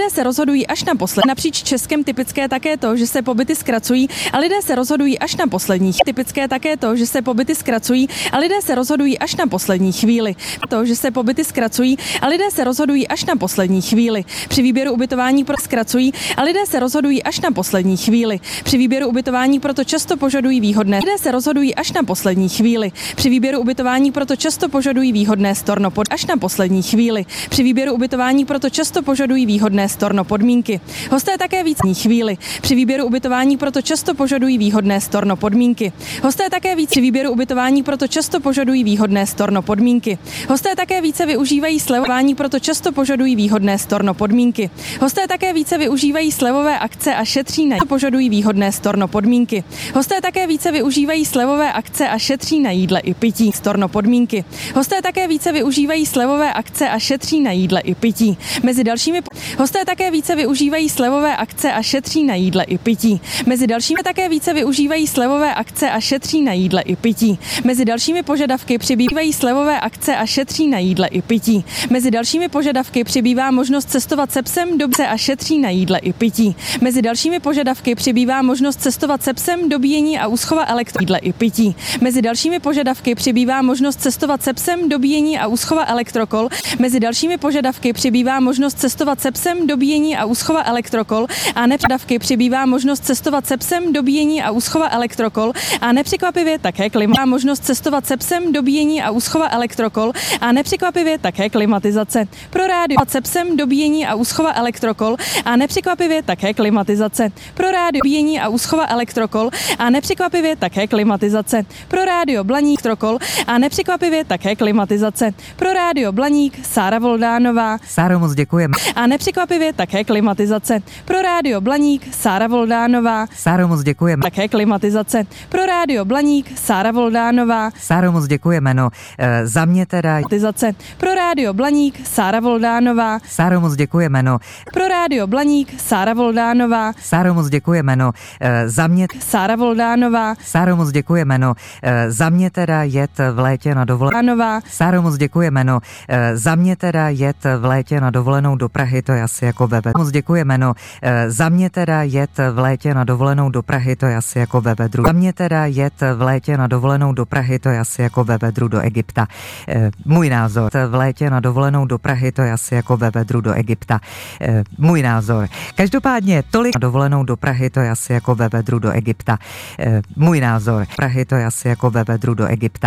lidé se rozhodují až na poslední. Napříč Českem typické také to, že se pobyty zkracují a lidé se rozhodují až na posledních. Typické také to, že se pobyty zkracují a lidé se rozhodují až na poslední chvíli. To, že se pobyty zkracují a lidé se rozhodují až na poslední chvíli. Při výběru ubytování zkracují a lidé se rozhodují až na poslední chvíli. Při výběru ubytování proto často požadují výhodné. Lidé se rozhodují až na poslední chvíli. Při výběru ubytování proto často požadují výhodné storno pod až na poslední chvíli. Při výběru ubytování proto často požadují výhodné storno podmínky. Hosté také víc chvíli. Při výběru ubytování proto často požadují výhodné storno podmínky. Hosté také víc při výběru ubytování proto často požadují výhodné storno podmínky. Hosté také více využívají slevování, proto často požadují výhodné storno podmínky. Hosté také více využívají slevové akce a šetří na požadují výhodné storno podmínky. Hosté také více využívají slevové akce a šetří na jídle i pití. Storno podmínky. Hosté také více využívají slevové akce a šetří na jídle i pití. Mezi dalšími hosté také více využívají slevové akce a šetří na jídle i pití. Mezi dalšími také více využívají slevové akce a šetří na jídle i pití. Mezi dalšími požadavky přibývají slevové akce a šetří na jídle i pití. Mezi dalšími požadavky přibývá možnost cestovat se psem do a šetří na jídle i pití. Mezi dalšími požadavky přibývá možnost cestovat se psem, dobíjení a úschova jídle i pití. Mezi dalšími požadavky přibývá možnost cestovat se psem, dobíjení a úschova elektrokol. Mezi dalšími požadavky přibývá možnost cestovat se psem, dobíjení a úschova elektrokol a nepřidavky přibývá možnost cestovat se psem, dobíjení a úschova elektrokol a nepřekvapivě také klima. Možnost cestovat se psem, dobíjení a úschova elektrokol a nepřekvapivě také klimatizace. Pro rádio se psem, dobíjení a úschova elektrokol a nepřekvapivě také klimatizace. Pro rádio dobíjení a úschova elektrokol a nepřekvapivě také klimatizace. Pro rádio Blaník elektrokol a nepřekvapivě také klimatizace. Pro rádio Blaník Sára Voldánová. Sáro, moc děkujeme. A nepřekvapivě také klimatizace. Pro rádio Blaník Sára Voldánová. Sáro, moc děkujeme. Také klimatizace. Pro rádio Blaník Sára Voldánová. Sáro, moc děkujeme. No, za mě teda klimatizace. Pro rádio Blaník Sára Voldánová. Sáro, moc děkujeme. No, pro rádio Blaník Sára Voldánová. Sáro, moc děkujeme. No, za mě Sára Voldánová. Sáro, moc děkujeme. No, za mě teda jet v létě na dovolenou. Sáro, moc děkujeme. No, za mě teda jet v létě na dovolenou do Prahy, to je asi jako ve Moc děkujeme. No, za mě teda jet v létě na dovolenou do Prahy, to je asi jako ve vedru. Za mě teda jet v létě na dovolenou do Prahy, to je asi jako ve vedru do Egypta. Můj názor. V létě na dovolenou do Prahy, to je asi jako ve vedru do Egypta. Můj názor. Každopádně tolik dovolenou do Prahy, to je asi jako ve vedru do Egypta. Můj názor. Prahy, to je asi jako ve vedru do Egypta.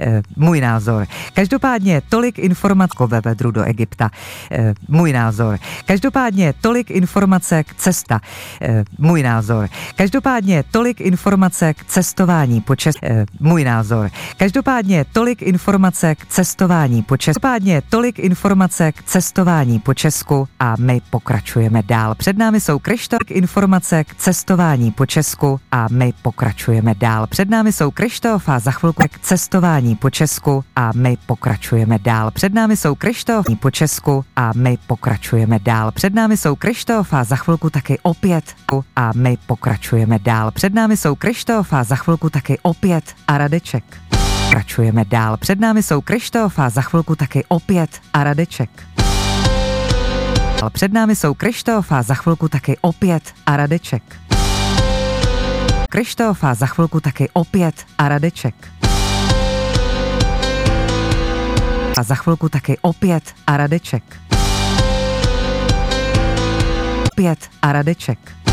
Můj názor. Každopádně tolik informací ve vedru do Egypta. Můj názor. Každopádně tolik informace k cesta. Můj názor. Každopádně tolik informace k cestování po Česku. Můj názor. Každopádně tolik informace k cestování po Česku. Každopádně tolik informace k cestování po Česku a my pokračujeme dál. Před námi jsou Kryštof informace k cestování po Česku a my pokračujeme dál. Před námi jsou Kryštof a za chvilku k cestování po Česku a my pokračujeme dál. Před námi jsou Kryštof po Česku a my pokračujeme dál. Před námi jsou Kryštof a za chvilku taky opět a my pokračujeme dál. Před námi jsou Kryštof a za chvilku taky opět a Radeček. Pokračujeme dál. Před námi jsou Kryštof a za chvilku taky opět a Radeček. Před námi jsou Kryštof a za chvilku taky opět a Radeček. Kryštof a za chvilku taky opět a Radeček. A za chvilku taky opět a Radeček. Opět a Radeček.